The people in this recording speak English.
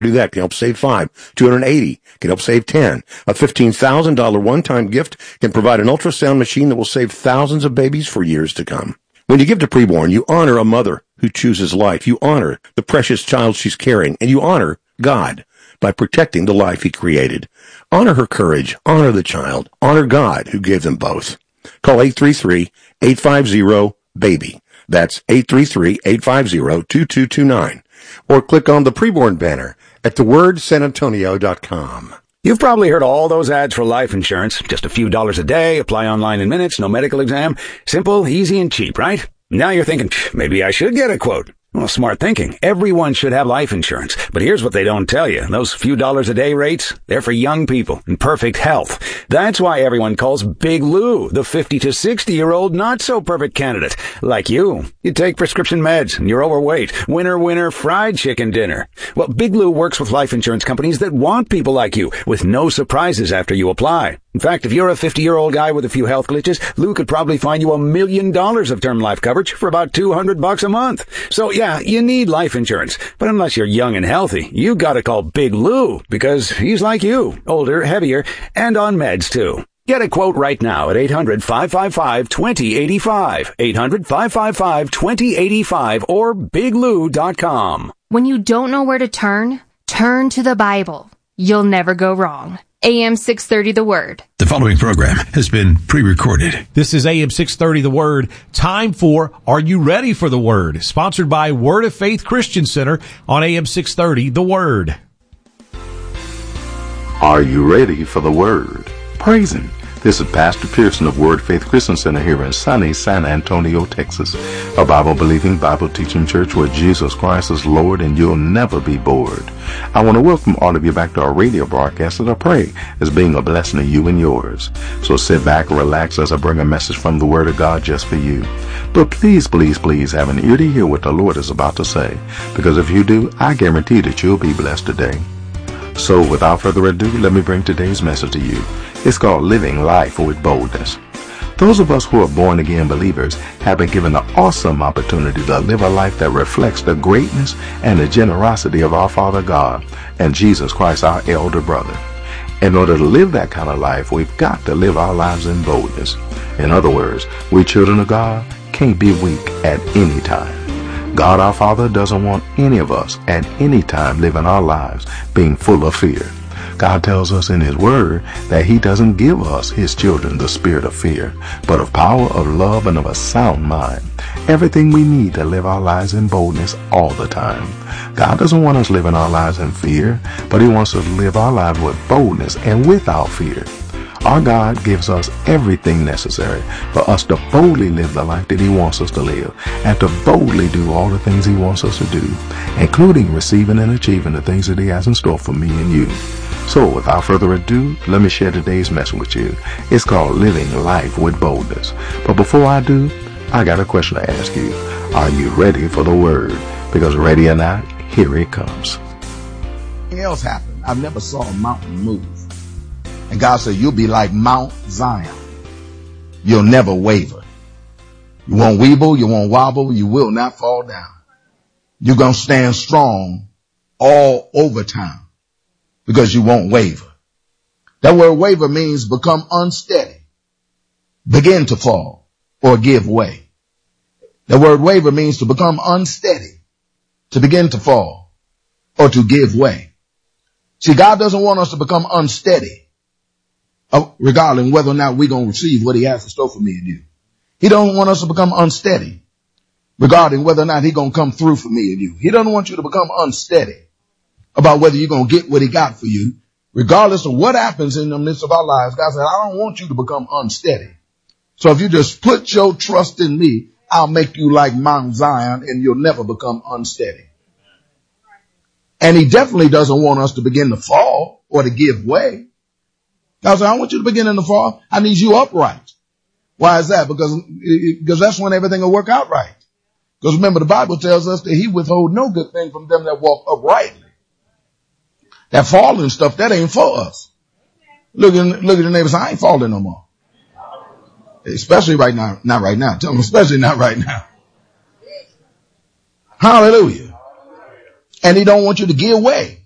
Do that can help save $5. $280 can help save $10. A $15,000 one-time gift can provide an ultrasound machine that will save thousands of babies for years to come. When you give to Preborn, you honor a mother who chooses life. You honor the precious child she's carrying, and you honor God by protecting the life he created. Honor her courage. Honor the child. Honor God who gave them both. Call 833-850-BABY. That's 833-850-2229. Or click on the Preborn banner at thewordsanantonio.com. You've probably heard all those ads for life insurance. Just a few dollars a day, apply online in minutes, no medical exam. Simple, easy, and cheap, right? Now you're thinking, maybe I should get a quote. Well, smart thinking. Everyone should have life insurance. But here's what they don't tell you. Those few dollars a day rates, they're for young people in perfect health. That's why everyone calls Big Lou the 50 to 60-year-old not-so-perfect candidate. Like you. You take prescription meds and you're overweight. Winner, fried chicken dinner. Well, Big Lou works with life insurance companies that want people like you with no surprises after you apply. In fact, if you're a 50-year-old guy with a few health glitches, Lou could probably find you $1 million of term life coverage for about $200 a month. So yeah, you need life insurance. But unless you're young and healthy, you gotta call Big Lou because he's like you, older, heavier, and on meds too. Get a quote right now at 800-555-2085, 800-555-2085, or biglou.com. When you don't know where to turn to the Bible. You'll never go wrong. AM 630 The Word. The following program has been pre-recorded. This is AM 630 The Word. Time for Are You Ready for the Word? Sponsored by Word of Faith Christian Center on AM 630 The Word. Are you ready for the Word? Praise Him. This is Pastor Pearson of Word Faith Christian Center here in sunny San Antonio, Texas, a Bible-believing, Bible-teaching church where Jesus Christ is Lord and you'll never be bored. I want to welcome all of you back to our radio broadcast that I pray is being a blessing to you and yours. So sit back and relax as I bring a message from the Word of God just for you. But please, please, please have an ear to hear what the Lord is about to say, because if you do, I guarantee that you'll be blessed today. So without further ado, let me bring today's message to you. It's called Living Life with Boldness. Those of us who are born-again believers have been given the awesome opportunity to live a life that reflects the greatness and the generosity of our Father God and Jesus Christ, our elder brother. In order to live that kind of life, we've got to live our lives in boldness. In other words, we children of God can't be weak at any time. God our Father doesn't want any of us at any time living our lives being full of fear. God tells us in His Word that He doesn't give us, His children, the spirit of fear, but of power, of love, and of a sound mind. Everything we need to live our lives in boldness all the time. God doesn't want us living our lives in fear, but He wants us to live our lives with boldness and without fear. Our God gives us everything necessary for us to boldly live the life that He wants us to live and to boldly do all the things He wants us to do, including receiving and achieving the things that He has in store for me and you. So without further ado, let me share today's message with you. It's called Living Life with Boldness. But before I do, I got a question to ask you. Are you ready for the Word? Because ready or not, here it comes. Something else happened. I've never saw a mountain move. And God said, you'll be like Mount Zion. You'll never waver. You won't weeble, you won't wobble, you will not fall down. You're going to stand strong all over town because you won't waver. That word waver means become unsteady, begin to fall, or give way. The word waver means to become unsteady, to begin to fall, or to give way. See, God doesn't want us to become unsteady regarding whether or not we're going to receive what He has in store for me and you. He don't want us to become unsteady regarding whether or not He's going to come through for me and you. He doesn't want you to become unsteady about whether you're going to get what He got for you. Regardless of what happens in the midst of our lives, God said, I don't want you to become unsteady. So if you just put your trust in me, I'll make you like Mount Zion and you'll never become unsteady. And He definitely doesn't want us to begin to fall or to give way. God said, I want you to begin in the fall. I need you upright. Why is that? Because that's when everything will work out right. Because remember, the Bible tells us that He withhold no good thing from them that walk uprightly. That falling stuff, that ain't for us. Look at the neighbor, say, I ain't falling no more. Especially right now. Not right now. Tell them, especially not right now. Hallelujah. And He don't want you to give way.